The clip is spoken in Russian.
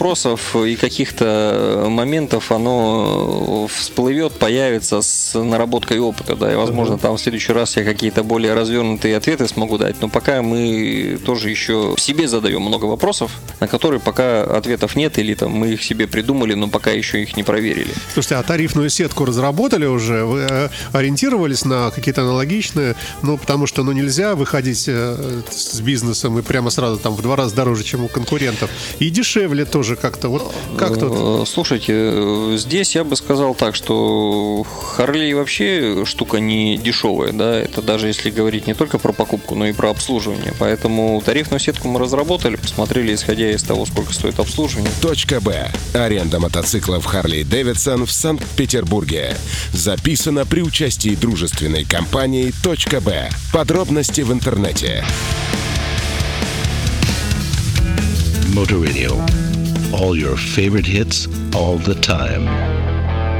вопросов и каких-то моментов оно всплывет, появится с наработкой опыта, да, и, возможно, там в следующий раз я какие-то более развернутые ответы смогу дать, но пока мы тоже еще себе задаем много вопросов, на которые пока ответов нет, или там мы их себе придумали, но пока еще их не проверили. Слушайте, а тарифную сетку разработали уже? Вы ориентировались на какие-то аналогичные? Ну, потому что, нельзя выходить с бизнесом и прямо сразу там в 2 раза дороже, чем у конкурентов. И дешевле тоже как-то. Вот как тут? Слушайте, здесь я бы сказал так, что Harley вообще штука не дешевая, да, это даже если говорить не только про покупку, но и про обслуживание. Поэтому тарифную сетку мы разработали, посмотрели, исходя из того, сколько стоит обслуживание. .Б. Аренда мотоциклов Harley Davidson в Санкт-Петербурге. Записано при участии дружественной компании .Б. Подробности в интернете. Motor Radio. All your favorite hits, all the time.